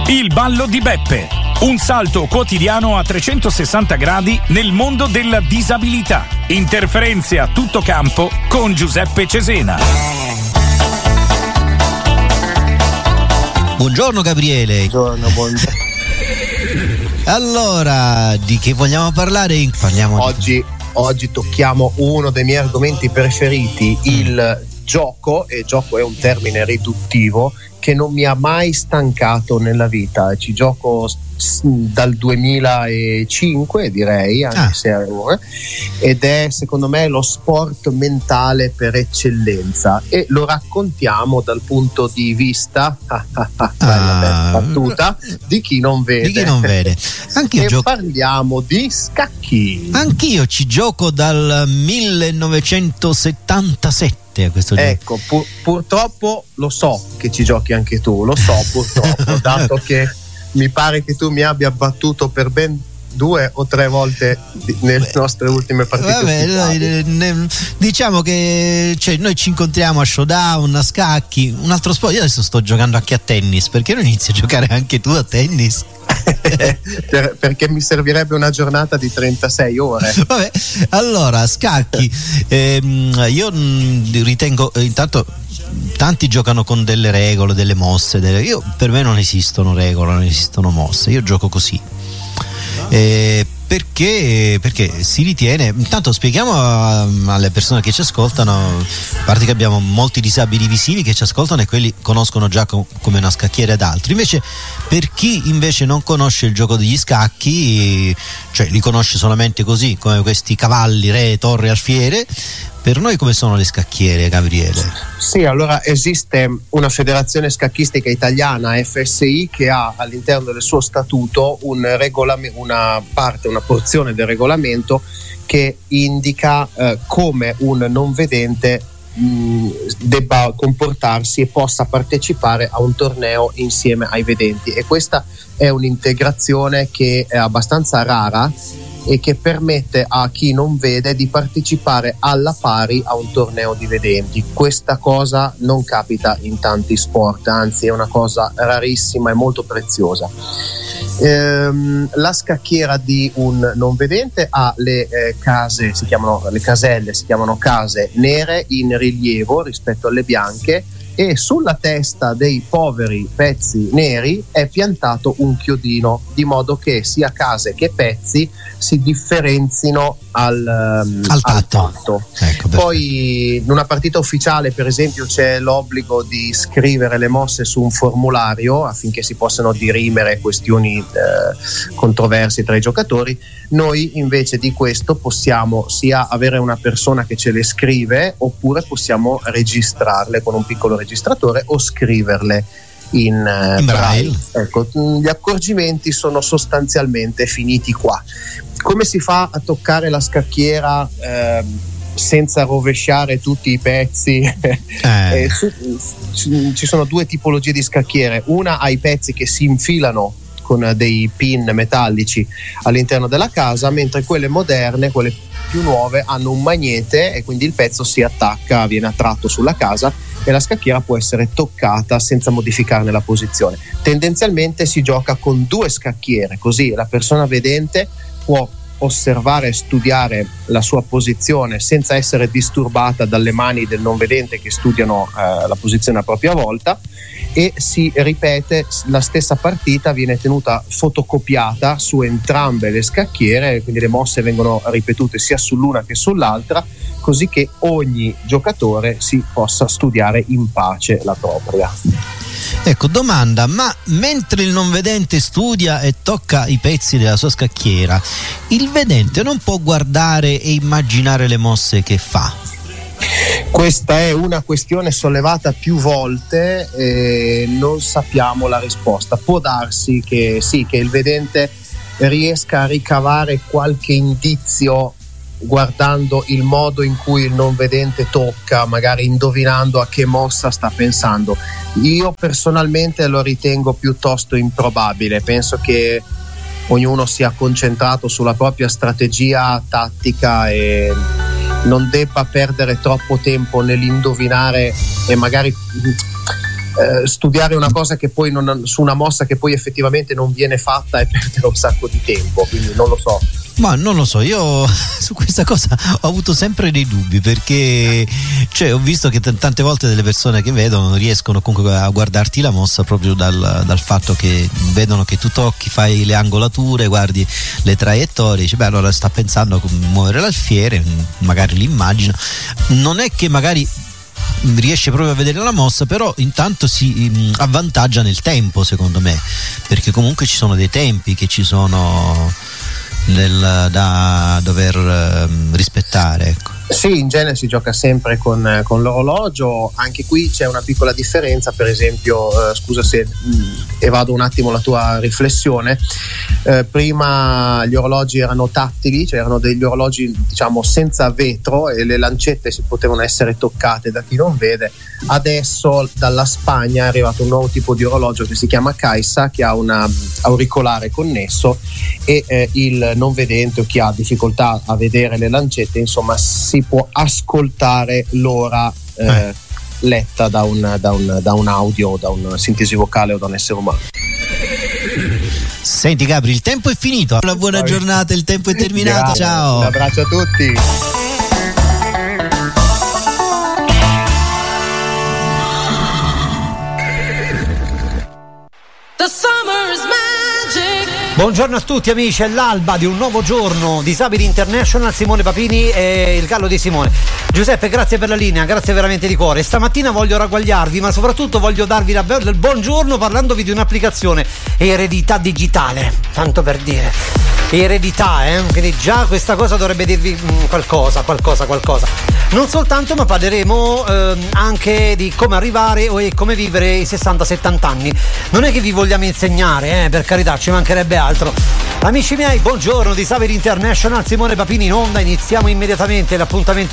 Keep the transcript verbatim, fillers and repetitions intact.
Il ballo di Beppe, un salto quotidiano a trecentosessanta gradi nel mondo della disabilità. Interferenze a tutto campo con Giuseppe Cesena. Buongiorno Gabriele. Buongiorno, buongiorno. Allora, di che vogliamo parlare? Parliamo oggi, di... oggi tocchiamo uno dei miei argomenti preferiti, il gioco, e gioco è un termine riduttivo che non mi ha mai stancato nella vita. Ci gioco dal duemilacinque, direi, anche ah. se eh, ed è secondo me lo sport mentale per eccellenza, e lo raccontiamo dal punto di vista ah, ah, ah, ah. battuta di chi non vede. Di chi non vede. Anch'io e gioco... parliamo di scacchi. Anch'io ci gioco dal millenovecentosettantasette. Questo ecco, pur, purtroppo lo so che ci giochi anche tu, lo so purtroppo, dato che mi pare che tu mi abbia battuto per ben due o tre volte nelle nostre ultime partite. Vabbè, noi, ne, diciamo che cioè, noi ci incontriamo a showdown, a scacchi, un altro sport. Io adesso sto giocando anche a tennis, perché non inizi a giocare anche tu a tennis? per, perché mi servirebbe una giornata di trentasei ore. Vabbè, allora scacchi, ehm, io mh, ritengo eh, intanto tanti giocano con delle regole, delle mosse, delle... io per me non esistono regole, non esistono mosse, io gioco così. Eh, perché perché si ritiene, intanto spieghiamo a, alle persone che ci ascoltano, a parte che abbiamo molti disabili visivi che ci ascoltano e quelli conoscono già com- come una scacchiera ed altro. Invece per chi invece non conosce il gioco degli scacchi, cioè li conosce solamente così, come questi cavalli, re, torre, alfiere, per noi come sono le scacchiere, Gabriele? Sì, allora esiste una federazione scacchistica italiana, F S I, che ha all'interno del suo statuto un regolam- una parte, una porzione del regolamento che indica eh, come un non vedente mh, debba comportarsi e possa partecipare a un torneo insieme ai vedenti, e questa è un'integrazione che è abbastanza rara e che permette a chi non vede di partecipare alla pari a un torneo di vedenti. Questa cosa non capita in tanti sport, anzi è una cosa rarissima e molto preziosa. Ehm, la scacchiera di un non vedente ha le eh, case, si chiamano le caselle, si chiamano case nere in rilievo rispetto alle bianche, e sulla testa dei poveri pezzi neri è piantato un chiodino, di modo che sia case che pezzi si differenzino al, um, al tatto, al tatto. Ecco, poi in una partita ufficiale, per esempio, c'è l'obbligo di scrivere le mosse su un formulario affinché si possano dirimere questioni eh, controverse tra i giocatori. Noi invece di questo possiamo sia avere una persona che ce le scrive, oppure possiamo registrarle con un piccolo registratore o scriverle in, uh, in braille. Ecco, gli accorgimenti sono sostanzialmente finiti qua. Come si fa a toccare la scacchiera eh, senza rovesciare tutti i pezzi? Eh. eh, su, ci sono due tipologie di scacchiere: una ha i pezzi che si infilano con dei pin metallici all'interno della casa, mentre quelle moderne, quelle più nuove, hanno un magnete e quindi il pezzo si attacca, viene attratto sulla casa e la scacchiera può essere toccata senza modificarne la posizione. Tendenzialmente si gioca con due scacchiere, così la persona vedente può osservare e studiare la sua posizione senza essere disturbata dalle mani del non vedente che studiano eh, la posizione a propria volta, e si ripete la stessa partita, viene tenuta fotocopiata su entrambe le scacchiere, quindi le mosse vengono ripetute sia sull'una che sull'altra, così che ogni giocatore si possa studiare in pace la propria. Ecco, domanda, ma mentre il non vedente studia e tocca i pezzi della sua scacchiera, il vedente non può guardare e immaginare le mosse che fa? Questa è una questione sollevata più volte e non sappiamo la risposta. Può darsi che sì, che il vedente riesca a ricavare qualche indizio guardando il modo in cui il non vedente tocca, magari indovinando a che mossa sta pensando. Io personalmente lo ritengo piuttosto improbabile. Penso che ognuno sia concentrato sulla propria strategia tattica e non debba perdere troppo tempo nell'indovinare e magari eh, studiare una cosa che poi non, su una mossa che poi effettivamente non viene fatta e perdere un sacco di tempo, quindi non lo so. Ma non lo so, io su questa cosa ho avuto sempre dei dubbi, perché cioè, ho visto che t- tante volte delle persone che vedono non riescono comunque a guardarti la mossa proprio dal, dal fatto che vedono che tu tocchi, fai le angolature, guardi le traiettorie, dici beh allora sta pensando a muovere l'alfiere, magari l'immagina, non è che magari riesce proprio a vedere la mossa, però intanto si mh, avvantaggia nel tempo, secondo me, perché comunque ci sono dei tempi che ci sono nel, da dover um, rispettare, ecco. Sì, in genere si gioca sempre con, con l'orologio, anche qui c'è una piccola differenza, per esempio, eh, scusa se mh, evado un attimo la tua riflessione, eh, prima gli orologi erano tattili, cioè erano degli orologi diciamo senza vetro e le lancette si potevano essere toccate da chi non vede. Adesso dalla Spagna è arrivato un nuovo tipo di orologio che si chiama Caixa, che ha un auricolare connesso e eh, il non vedente o chi ha difficoltà a vedere le lancette, insomma, si può ascoltare l'ora eh, eh. letta da un, da, un, da un audio, da un sintesi vocale o da un essere umano. Senti Gabri, il tempo è finito, una buona giornata, il tempo è terminato. Grazie. Ciao, un abbraccio a tutti. Buongiorno a tutti amici, è l'alba di un nuovo giorno. Disabili International, Simone Papini e il gallo di Simone. Giuseppe, grazie per la linea, grazie veramente di cuore. Stamattina voglio ragguagliarvi, ma soprattutto voglio darvi davvero del buongiorno parlandovi di un'applicazione eredità digitale, tanto per dire. Eredità, eh? Quindi già questa cosa dovrebbe dirvi mh, qualcosa, qualcosa, qualcosa. Non soltanto, ma parleremo eh, anche di come arrivare e come vivere i sessanta settanta anni. Non è che vi vogliamo insegnare, eh, per carità, ci mancherebbe altro. Amici miei, buongiorno, Disabili International, Simone Papini in onda. Iniziamo immediatamente l'appuntamento